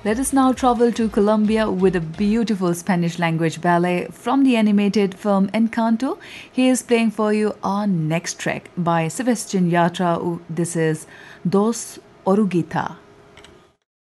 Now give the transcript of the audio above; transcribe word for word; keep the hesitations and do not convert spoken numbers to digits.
Let us now travel to Colombia with a beautiful Spanish language ballet from the animated film Encanto. He is playing for you our next track by Sebastian Yatra. This is Dos Oruguita.